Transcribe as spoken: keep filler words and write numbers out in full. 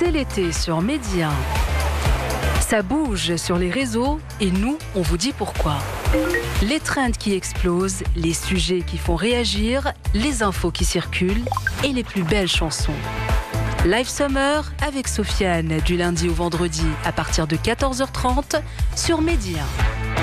C'est l'été sur Média. Ça bouge sur les réseaux et nous, on vous dit pourquoi. Les trends qui explosent, les sujets qui font réagir, les infos qui circulent et les plus belles chansons. Live Summer avec Sofiane du lundi au vendredi à partir de quatorze heures trente sur Média.